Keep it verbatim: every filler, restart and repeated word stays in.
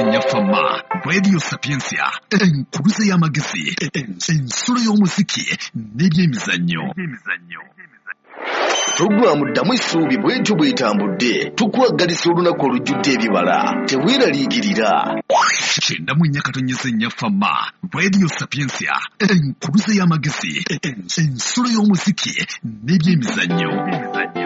y'emizannyo fama Radio Sapiensia enkuluze y'amagezi ensulo y'omuziki n'ebyemizannyo. Programu ddamu essuubi bwetyo bwetambudde tukwaggalisa olunaku olujjudde ebibala teweeraliikirira. Kyenda mu nnya katonnyesa ennya fama Radio Sapiensia enkuluze y'amagezi ensulo y'omuziki n'ebyemizannyo.